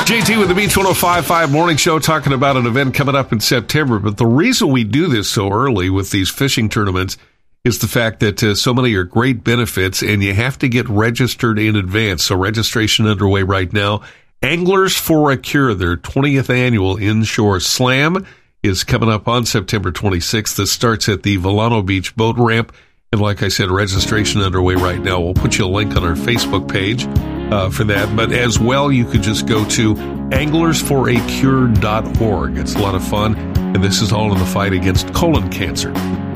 JT with the Beach 105.5 Morning Show, talking about an event coming up in September. But the reason we do this so early with these fishing tournaments is the fact that so many are great benefits, and you have to get registered in advance. So registration underway right now. Anglers for a Cure, their 20th annual Inshore Slam, is coming up on September 26th. This starts at the Volano Beach boat ramp. And like I said, registration underway right now. We'll put you a link on our Facebook page for that. But as well, you could just go to anglersforacure.org. It's a lot of fun. And this is all in the fight against colon cancer.